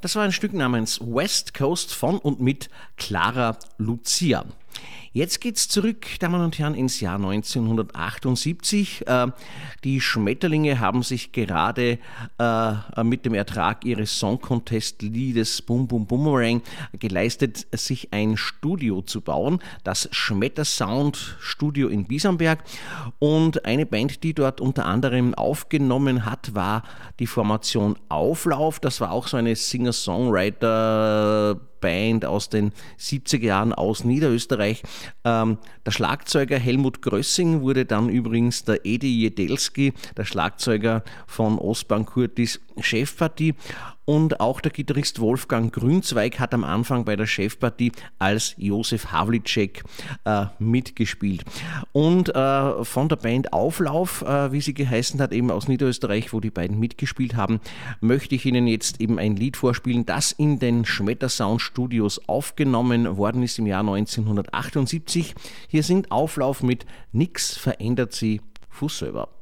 Das war ein Stück namens West Coast von und mit Clara Lucia. Jetzt geht's zurück, Damen und Herren, ins Jahr 1978. Die Schmetterlinge haben sich gerade mit dem Ertrag ihres Song Contest-Liedes Boom Boom Boomerang geleistet, sich ein Studio zu bauen, das Schmettersound Studio in Biesenberg. Und eine Band, die dort unter anderem aufgenommen hat, war die Formation Auflauf. Das war auch so eine Singer-Songwriter Band aus den 70er Jahren aus Niederösterreich. Der Schlagzeuger Helmut Grössing wurde dann übrigens der Edi Jedelski, der Schlagzeuger von Ostbahn Kurtis, Chefpartie. Und auch der Gitarrist Wolfgang Grünzweig hat am Anfang bei der Chefpartie als Josef Havlicek mitgespielt. Und von der Band Auflauf, wie sie geheißen hat, eben aus Niederösterreich, wo die beiden mitgespielt haben, möchte ich Ihnen jetzt eben ein Lied vorspielen, das in den Schmettersound Studios aufgenommen worden ist im Jahr 1978. Hier sind Auflauf mit Nix verändert sie, Fuß selber.